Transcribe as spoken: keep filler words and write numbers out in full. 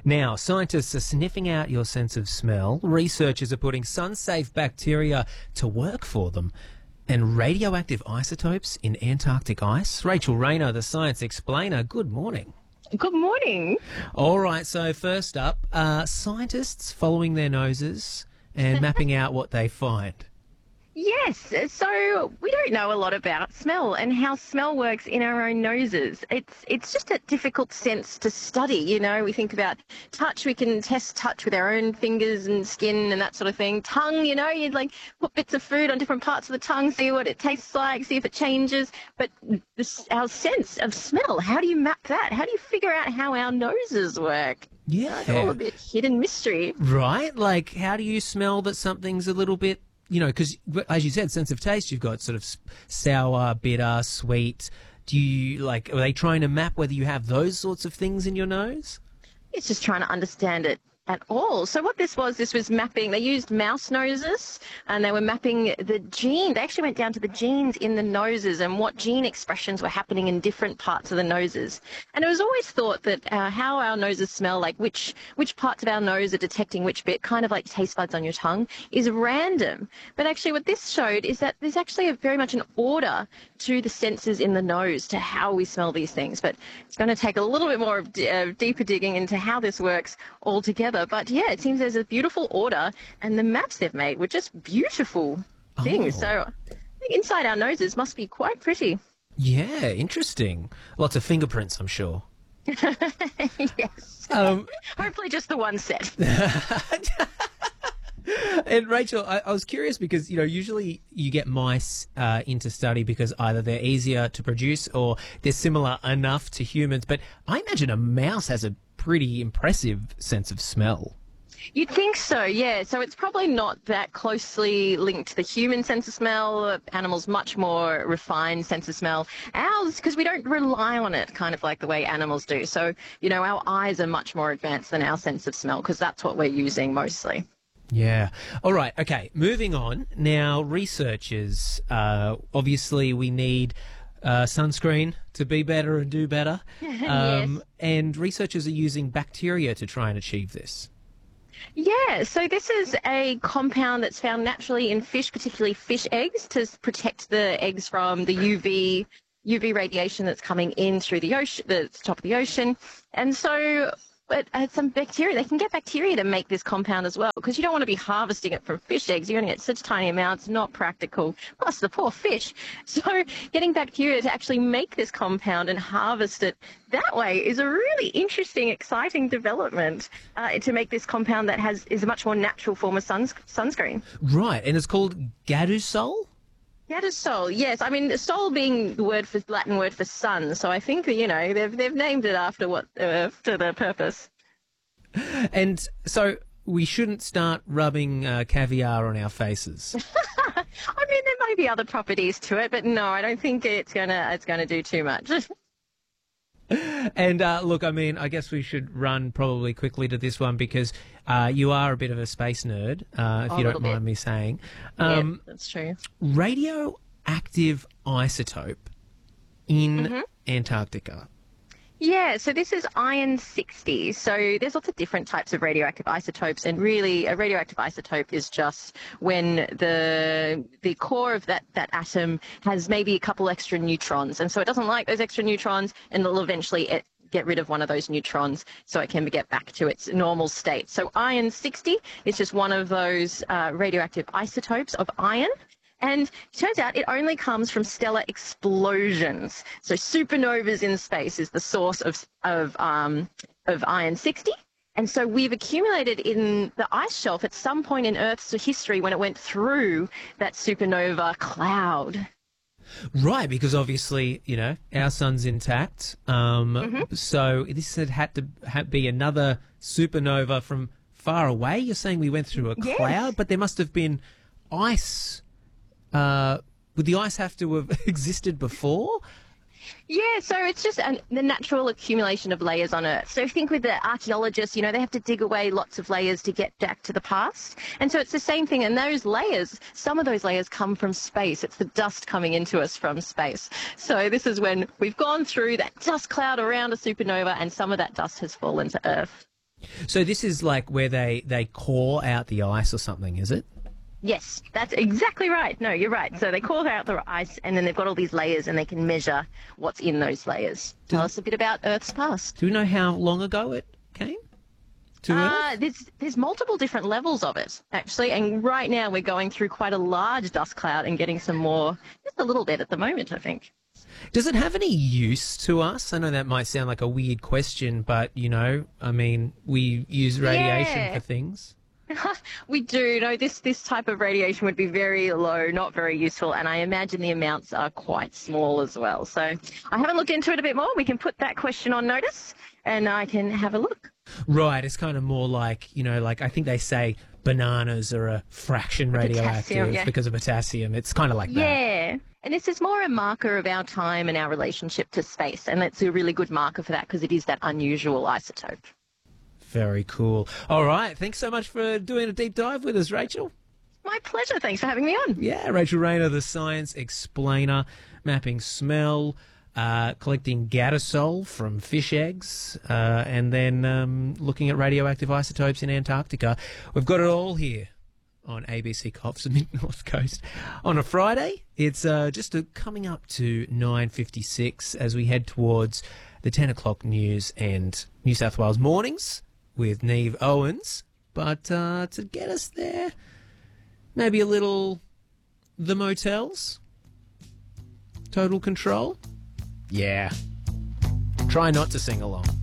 Now, scientists are sniffing out your sense of smell. Researchers are putting sun-safe bacteria to work for them. And radioactive isotopes in Antarctic ice. Rachel Rayner, the Science Explainer, good morning. Good morning. All right, so first up, uh, scientists following their noses and mapping out what they find. Yes, so we don't know a lot about smell and how smell works in our own noses. It's it's just a difficult sense to study, you know. We think about touch, we can test touch with our own fingers and skin and that sort of thing. Tongue, you know, you'd like put bits of food on different parts of the tongue, see what it tastes like, see if it changes. But this, our sense of smell, how do you map that? How do you figure out how our noses work? Yeah. It's all a bit hidden mystery. Right, like how do you smell that something's a little bit, you know, because as you said, sense of taste, you've got sort of sour, bitter, sweet. Do you, like, are they trying to map whether you have those sorts of things in your nose? It's just trying to understand it at all. So what this was, this was mapping, they used mouse noses and they were mapping the gene. They actually went down to the genes in the noses and what gene expressions were happening in different parts of the noses. And it was always thought that uh, how our noses smell, like which, which parts of our nose are detecting which bit, kind of like taste buds on your tongue, is random. But actually what this showed is that there's actually a very much an order to the senses in the nose, to how we smell these things. But it's going to take a little bit more of uh, deeper digging into how this works altogether. But yeah, it seems there's a beautiful order, and the maps they've made were just beautiful things. Oh. So I think inside our noses must be quite pretty. Yeah, interesting. Lots of fingerprints, I'm sure. Yes. Um, Hopefully just the one set. And Rachel, I, I was curious because, you know, usually you get mice uh, into study because either they're easier to produce or they're similar enough to humans. But I imagine a mouse has a pretty impressive sense of smell. You'd think so, yeah. So it's probably not that closely linked to the human sense of smell. Animals much more refined sense of smell. Ours, because we don't rely on it kind of like the way animals do. So, you know, our eyes are much more advanced than our sense of smell because that's what we're using mostly. Yeah. All right. Okay. Moving on. Now, researchers, uh, obviously we need uh, sunscreen to be better and do better. Um, Yes. And researchers are using bacteria to try and achieve this. Yeah, so this is a compound that's found naturally in fish, particularly fish eggs, to s- protect the eggs from the U V U V radiation that's coming in through the ocean, the top of the ocean. And so but uh, some bacteria, they can get bacteria to make this compound as well, because you don't want to be harvesting it from fish eggs. You're going to get such tiny amounts, not practical. Plus the poor fish. So getting bacteria to actually make this compound and harvest it that way is a really interesting, exciting development uh, to make this compound that has is a much more natural form of suns, sunscreen. Right. And it's called Gadusol? Gadusol, yes. I mean, sol being the word for Latin word for sun, so I think you know they've they've named it after what uh, to the purpose. And so we shouldn't start rubbing uh, caviar on our faces. I mean, there may be other properties to it, but no, I don't think it's gonna it's gonna do too much. And uh, look, I mean, I guess we should run probably quickly to this one because uh, you are a bit of a space nerd, uh, if A you don't little bit. mind me saying. Yeah, Um, that's true. radioactive isotope in Mm-hmm. Antarctica. Yeah, so this is iron sixty. So there's lots of different types of radioactive isotopes, and really a radioactive isotope is just when the the core of that, that atom has maybe a couple extra neutrons, and so it doesn't like those extra neutrons, and it'll eventually it, get rid of one of those neutrons so it can get back to its normal state. So iron sixty is just one of those uh, radioactive isotopes of iron. And it turns out it only comes from stellar explosions. So supernovas in space is the source of of um, of iron sixty. And so we've accumulated in the ice shelf at some point in Earth's history when it went through that supernova cloud. Right, because obviously, you know, our sun's intact. Um, Mm-hmm. So this had had to ha- be another supernova from far away. You're saying we went through a Yes. cloud, but there must have been ice. Uh, would the ice have to have existed before? Yeah, so it's just an, the natural accumulation of layers on Earth. So think with the archaeologists, you know, they have to dig away lots of layers to get back to the past. And so it's the same thing. And those layers, some of those layers come from space. It's the dust coming into us from space. So this is when we've gone through that dust cloud around a supernova and some of that dust has fallen to Earth. So this is like where they, they core out the ice or something, is it? Yes, that's exactly right. No, you're right. So they call out the ice, and then they've got all these layers, and they can measure what's in those layers. Tell us a bit about Earth's past. Do we know how long ago it came to Earth? Uh, there's, there's multiple different levels of it, actually, and right now we're going through quite a large dust cloud and getting some more, just a little bit at the moment, I think. Does it have any use to us? I know that might sound like a weird question, but, you know, I mean, we use radiation Yeah. for things. We do. No, this, this type of radiation would be very low, not very useful, and I imagine the amounts are quite small as well. So I haven't looked into it a bit more. We can put that question on notice, and I can have a look. Right, it's kind of more like, you know, like I think they say bananas are a fraction radioactive Potassium, yeah. because of potassium. It's kind of like that. Yeah. And this is more a marker of our time and our relationship to space, and it's a really good marker for that because it is that unusual isotope. Very cool. All right, thanks so much for doing a deep dive with us, Rachel. My pleasure. Thanks for having me on. Yeah, Rachel Rayner, the science explainer, mapping smell, uh, collecting gadosol from fish eggs, uh, and then um, looking at radioactive isotopes in Antarctica. We've got it all here on A B C Cops Mid North Coast on a Friday. It's uh, just uh, coming up to nine fifty-six as we head towards the ten o'clock news and New South Wales mornings with Neve Owens. But uh, to get us there, maybe a little The Motels, Total Control. Yeah. Try not to sing along.